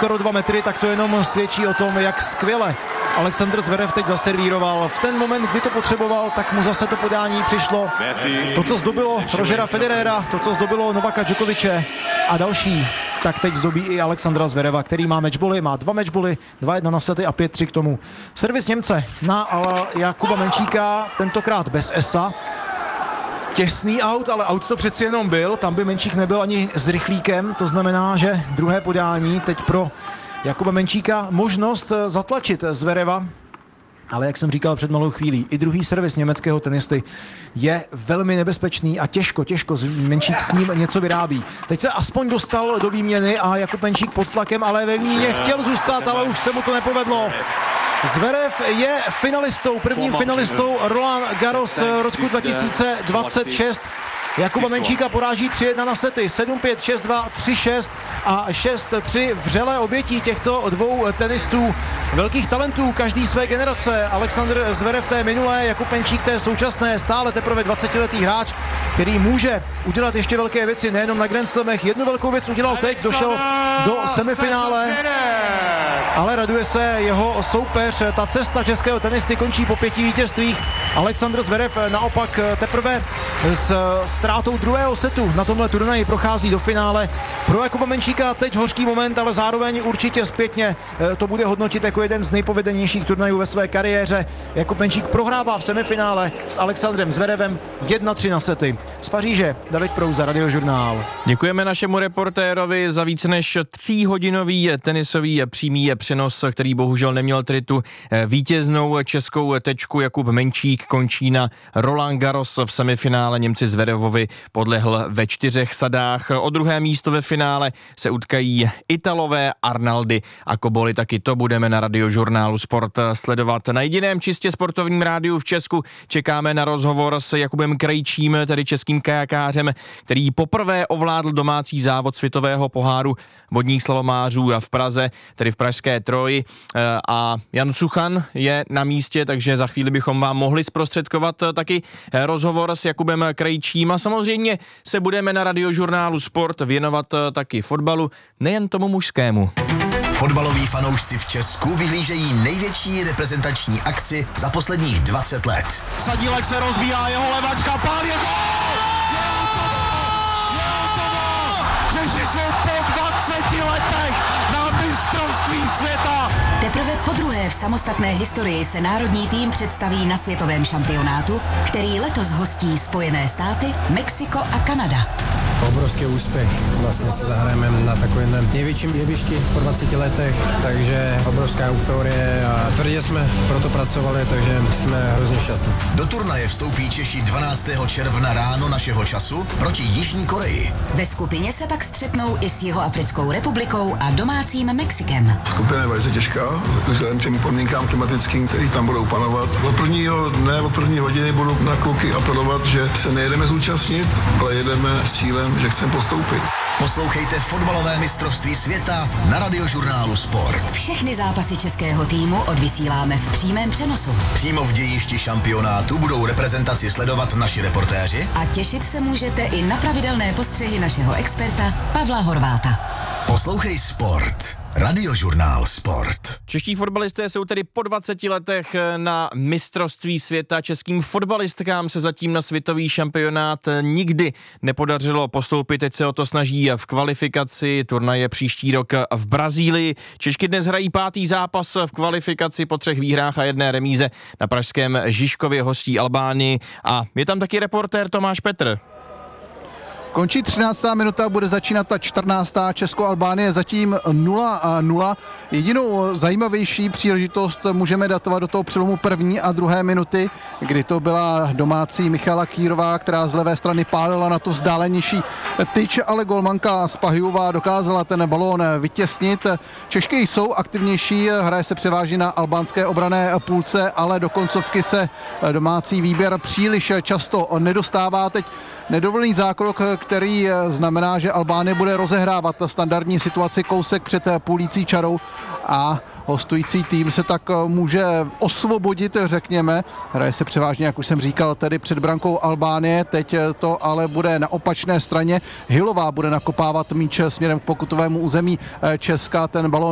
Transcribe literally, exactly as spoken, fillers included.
skoro dva metry, tak to jenom svědčí o tom, jak skvěle Alexander Zverev teď zaservíroval. V ten moment, kdy to potřeboval, tak mu zase to podání přišlo. To, co zdobilo Rogera Federera, to, co zdobilo Novaka Djokoviče a další, tak teď zdobí i Alexandra Zvereva, který má matchboly, má dva matchboly, dva jedna na sety a pět tři k tomu. Servis Němce na Jakuba Menčíka, tentokrát bez esa. Těsný aut, ale aut to přeci jenom byl, tam by Menčík nebyl ani s rychlíkem, to znamená, že druhé podání teď pro Jakuba Menčíka možnost zatlačit Zvereva, ale jak jsem říkal před malou chvílí, i druhý servis německého tenisty je velmi nebezpečný a těžko, těžko Menčík s ním něco vyrábí. Teď se aspoň dostal do výměny a Jakub Menčík pod tlakem, ale ve výměně chtěl zůstat, ale už se mu to nepovedlo. Zverev je finalistou, prvním finalistou Roland Garros roku dva tisíce dvacet šest. Jakuba Menčíka poráží tři jedna na sety, sedm pět, šest dva, tři šest a šest tři. Vřelé obětí těchto dvou tenistů, velkých talentů každý své generace. Alexander Zverev té minulé, Jakub Menčík té současné, stále teprve dvacetiletý hráč, který může udělat ještě velké věci, nejenom na Grand Slamech. Jednu velkou věc udělal teď, došel do semifinále, ale raduje se jeho soupeř. Ta cesta českého tenisty končí po pěti vítězstvích. Alexander Zverev naopak teprve s ztrátou druhého setu na tomhle turnaji prochází do finále. Pro Jakuba Menčíka teď hořký moment, ale zároveň určitě zpětně to bude hodnotit jako jeden z nejpovedenějších turnajů ve své kariéře. Jakub Menčík prohrává v semifinále s Alexandrem Zverevem jedna tři na sety. Z Paříže David Prouza, Radiožurnál. Děkujeme našemu reportérovi za více než tříhodinový tenisový přímý přenos, který bohužel neměl tedy tu vítěznou českou tečku. Jakub Menčík končí na Roland Garros v semifinále. Němci Zverevovi podlehl ve čtyřech sadách. O druhé místo ve finále se utkají Italové Arnaldi a Koboli. Taky to budeme na Radiožurnálu Sport sledovat. Na jediném čistě sportovním rádiu v Česku čekáme na rozhovor s Jakubem Krejčím, tedy českým kajakářem, který poprvé ovládl domácí závod světového poháru vodních slalomářů v Praze, tedy v pražské Troji. A Jan Suchan je na místě, takže za chvíli bychom vám mohli zprostředkovat taky rozhovor s Jakubem Krejčím. A samozřejmě se budeme na Radiožurnálu Sport věnovat taky fotbalu, nejen tomu mužskému. Fotbaloví fanoušci v Česku vyhlížejí největší reprezentační akci za posledních dvacet let. Sadílek se rozbíhá, jeho levačka, pál je gól! Je hotovo! Češi jsou po dvaceti letech na mistrovství světa! Teprve podruhé v samostatné historii se národní tým představí na světovém šampionátu, který letos hostí Spojené státy, Mexiko a Kanada. Obrovský úspěch. Vlastně se zahrajeme na takovém největším jevišti po dvaceti letech, takže obrovská euforie a tvrdě jsme proto pracovali, takže jsme hrozně šťastní. Do turnaje vstoupí Češi dvanáctého června ráno našeho času proti Jižní Koreji. Ve skupině se pak střetnou i s Jihoafrickou republikou a domácím Mexikem. Skupina je velice těžká, vzhledem těm podmínkám klimatickým, které tam budou panovat. Od prvního dne, od první hodiny budu na kluky apelovat, že se nejedeme zúčastnit, ale jedeme s cílem, že chceme postoupit. Poslouchejte fotbalové mistrovství světa na Radiožurnálu Sport. Všechny zápasy českého týmu odvysíláme v přímém přenosu. Přímo v dějišti šampionátu budou reprezentaci sledovat naši reportéři. A těšit se můžete i na pravidelné postřehy našeho experta Pavla Horváta. Poslouchej Sport. Radiožurnál Sport. Čeští fotbalisté jsou tedy po dvaceti letech na mistrovství světa. Českým fotbalistkám se zatím na světový šampionát nikdy nepodařilo postoupit. Teď se o to snaží v kvalifikaci. Turnaj je příští rok v Brazílii. Češky dnes hrají pátý zápas v kvalifikaci po třech výhrách a jedné remíze na pražském Žižkově, hostí Albánii. A je tam taky reportér Tomáš Petr. Končí třináctá minuta, bude začínat ta čtrnáctá Česko-Albánie zatím nula nula. Jedinou zajímavější příležitost můžeme datovat do toho přelomu první a druhé minuty, kdy to byla domácí Michala Kýrová, která z levé strany pálila na to vzdálenější tyč, ale golmanka Spahijová dokázala ten balón vytěsnit. Češky jsou aktivnější, hraje se převážně na albánské obranné půlce, ale do koncovky se domácí výběr příliš často nedostává. Teď nedovolený zákrok, který znamená, že Albánie bude rozehrávat standardní situaci kousek před půlící čarou a hostující tým se tak může osvobodit, řekněme. Hraje se převážně, jak už jsem říkal, tedy před brankou Albánie. Teď to ale bude na opačné straně. Hilová bude nakopávat míč směrem k pokutovému území Česka. Ten balón